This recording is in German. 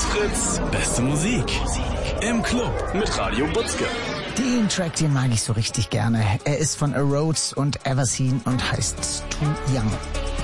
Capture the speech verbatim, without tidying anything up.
Fritz, beste Musik. Im Club mit Radio Butzke. Den Track, den mag ich so richtig gerne. Er ist von A Roads und Everseen und heißt Too Young.